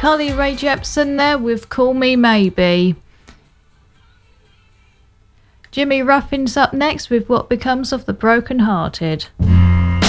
Carly Rae Jepsen there with Call Me Maybe. Jimmy Ruffin's up next with What Becomes of the Broken Hearted.